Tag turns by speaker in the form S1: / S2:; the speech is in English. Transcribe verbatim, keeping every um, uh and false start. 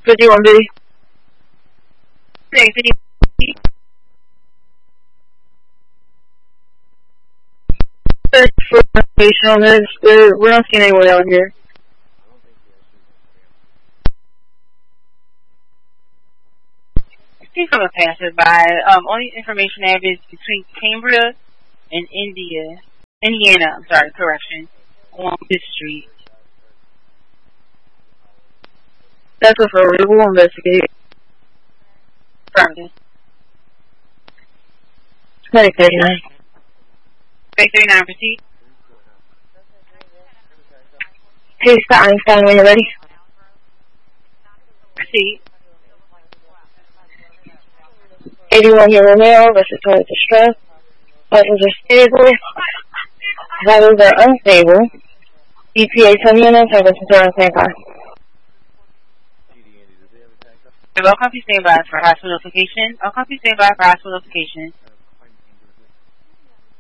S1: fifty-one B.
S2: Say fifty.
S1: Search for information on this. We're, we're not seeing anyone out here.
S2: See from a passerby. Um, only information I have is between Cambria and India, Indiana. I'm sorry, correction. On this street.
S1: That's a for we will investigate.
S2: Pardon.
S1: twenty thirty-nine.
S2: twenty thirty-nine, proceed.
S1: Hey, Scott Einstein, when you're ready.
S2: Proceed.
S1: eighty-one here Romeo, respiratory distress. Vitals are stable. Vitals are unstable. E P A ten minutes, I listen to our standby.
S2: I'll copy standby for hospital notification. I'll copy standby for hospital notification.